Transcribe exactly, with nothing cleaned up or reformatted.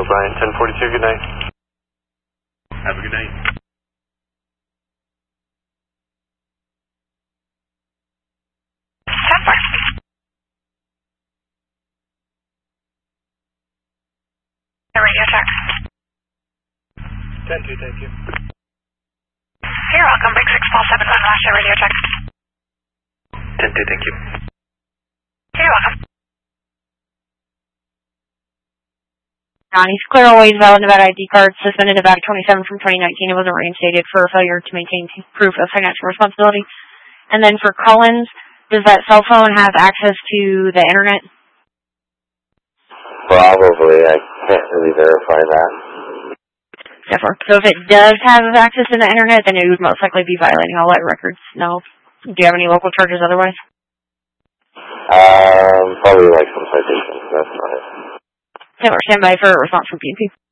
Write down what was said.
O'Brien, ten forty-two, good night. Have a good night. Radio check. ten two, thank you. You're welcome. Big six four seven one, last radio check. ten two, thank you. You're welcome. Johnny Clear always valid Nevada I D card, suspended Nevada twenty-seven from twenty nineteen. It wasn't reinstated for failure to maintain proof of financial responsibility. And then for Collins, does that cell phone have access to the internet? Probably. I can't really verify that. Therefore, so if it does have access to the internet, then it would most likely be violating all light records. No. Do you have any local charges otherwise? Um, probably like some citations. That's not it. Taylor, stand by for a response from P N P.